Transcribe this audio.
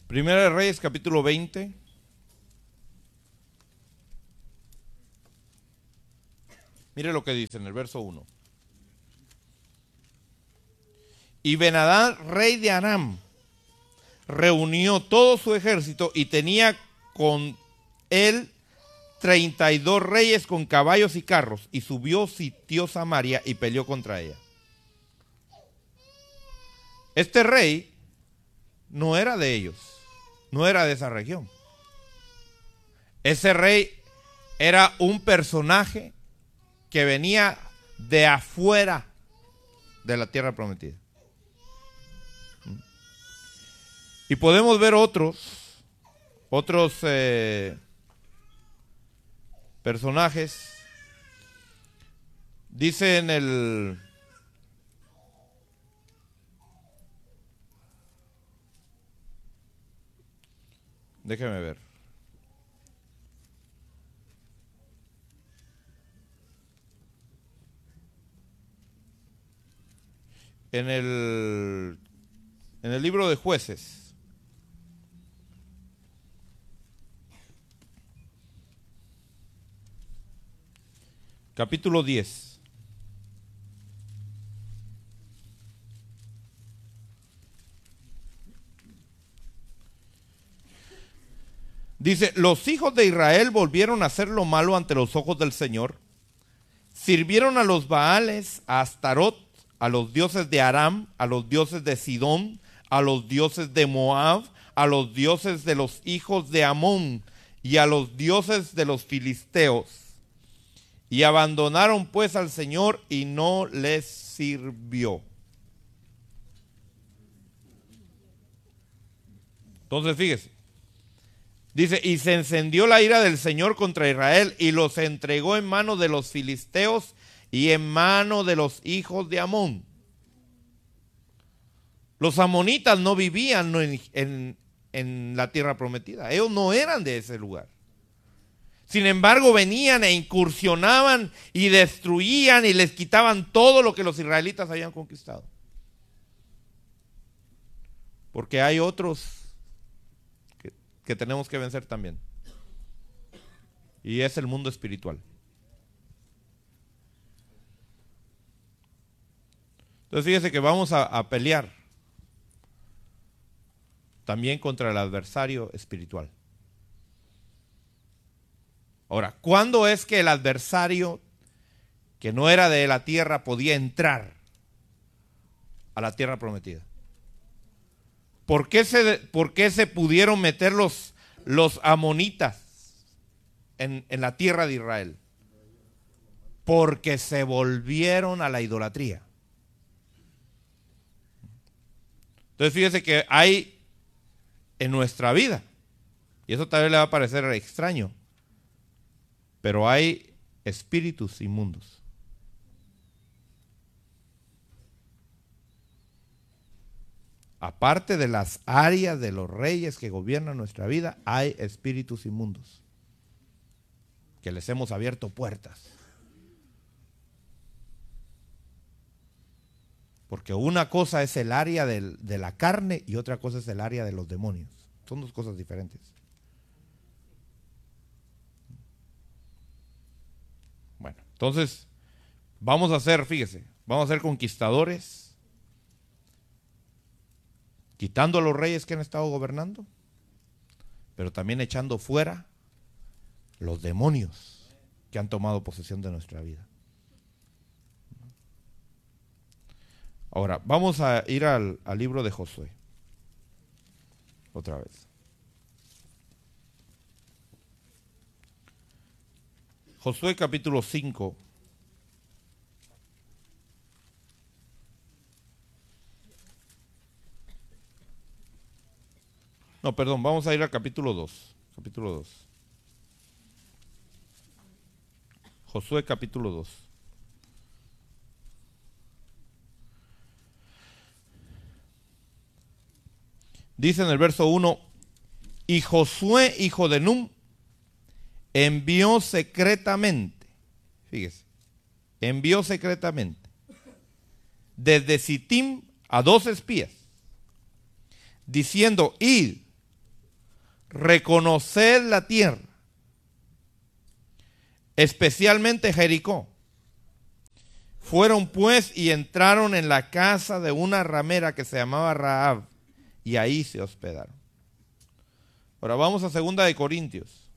Primera de Reyes, capítulo 20. Mire lo que dice en el verso 1. Y Ben-Hadad, rey de Aram, reunió todo su ejército y tenía con él 32 reyes con caballos y carros, y subió, sitió Samaria y peleó contra ella. Este rey no era de ellos, no era de esa región. Ese rey era un personaje que venía de afuera de la tierra prometida. Y podemos ver otros personajes. Dice en el déjeme ver. En el libro de Jueces, capítulo 10. Dice, los hijos de Israel volvieron a hacer lo malo ante los ojos del Señor. Sirvieron a los Baales, a Astarot, a los dioses de Aram, a los dioses de Sidón, a los dioses de Moab, a los dioses de los hijos de Amón y a los dioses de los filisteos. Y abandonaron pues al Señor y no les sirvió. Entonces fíjese. Dice, y se encendió la ira del Señor contra Israel y los entregó en mano de los filisteos y en mano de los hijos de Amón. Los amonitas no vivían en la tierra prometida. Ellos no eran de ese lugar. Sin embargo, venían e incursionaban y destruían y les quitaban todo lo que los israelitas habían conquistado. Porque hay otros que tenemos que vencer también. Y es el mundo espiritual. Entonces fíjese que vamos a pelear también contra el adversario espiritual. Ahora, ¿cuándo es que el adversario que no era de la tierra podía entrar a la tierra prometida? ¿Por qué se pudieron meter los amonitas en la tierra de Israel? Porque se volvieron a la idolatría. Entonces fíjese que hay en nuestra vida, y eso tal vez le va a parecer extraño, pero hay espíritus inmundos. Aparte de las áreas de los reyes que gobiernan nuestra vida, hay espíritus inmundos que les hemos abierto puertas. Porque una cosa es el área de la carne y otra cosa es el área de los demonios. Son dos cosas diferentes. Bueno, entonces vamos a ser, fíjese, vamos a ser conquistadores, quitando a los reyes que han estado gobernando, pero también echando fuera los demonios que han tomado posesión de nuestra vida. Ahora, vamos a ir al libro de Josué. Otra vez. Josué capítulo 5. No, perdón, vamos a ir al capítulo 2. Capítulo 2. Josué capítulo 2. Dice en el verso 1, y Josué, hijo de Nun, envió secretamente, fíjese, envió secretamente desde Sittim a 2 espías, diciendo, id, reconoced la tierra, especialmente Jericó. Fueron pues y entraron en la casa de una ramera que se llamaba Rahab, y ahí se hospedaron. Ahora vamos a 2 de Corintios.